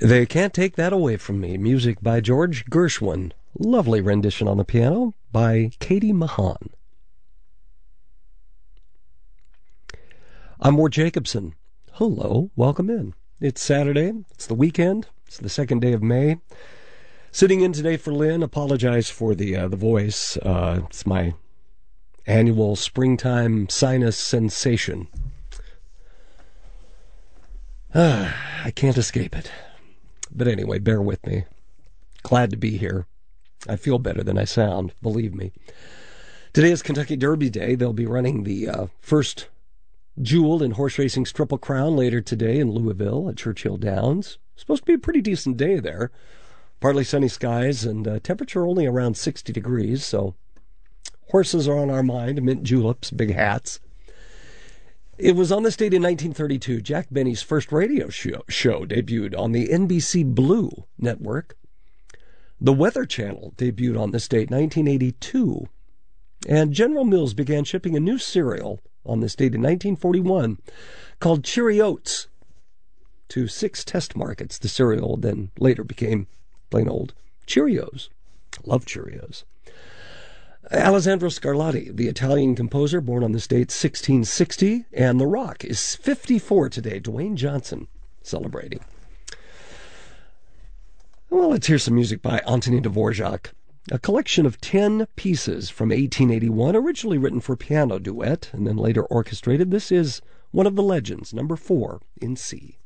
They Can't Take That Away From Me, music by George Gershwin. Lovely rendition on the piano by Katie Mahan. I'm Ward Jacobson. Hello, welcome in. It's Saturday, it's the weekend, it's the second day of May. Sitting in today for Lynn, apologize for the voice. It's my annual springtime sinus sensation. I can't escape it. But anyway, bear with me. Glad to be here. I feel better than I sound, believe me. Today is Kentucky Derby Day. They'll be running the first jewel in horse racing's Triple Crown later today in Louisville at Churchill Downs. Supposed to be a pretty decent day there. Partly sunny skies and temperature only around 60 degrees, so horses are on our mind, mint juleps, big hats. It was on this date in 1932, Jack Benny's first radio show debuted on the NBC Blue network. The Weather Channel debuted on this date, 1982. And General Mills began shipping a new cereal on this date in 1941 called Cheerios to 6 test markets. The cereal then later became plain old Cheerios. Love Cheerios. Alessandro Scarlatti, the Italian composer, born on this date 1660, and The Rock is 54 today. Dwayne Johnson celebrating. Well, let's hear some music by Antonin Dvorak, a collection of 10 pieces from 1881, originally written for piano duet and then later orchestrated. This is one of the legends, number 4 in C.